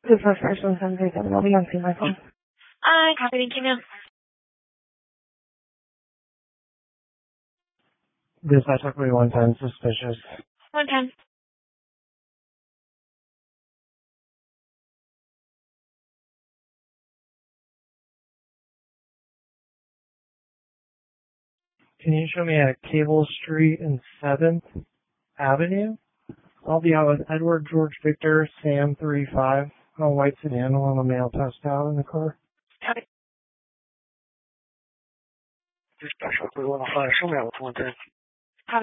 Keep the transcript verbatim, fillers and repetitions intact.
This is first one seven three seven. I'll be on scene my phone. I copy. Thank you, ma'am. This I took me one time suspicious. One time. Can you show me at Cable Street and seventh Avenue? I'll be out with Edward George Victor, Sam three five, on a white sedan on a male test out in the car. Copy. Dispatch, we want to fire. Show me out with one thing.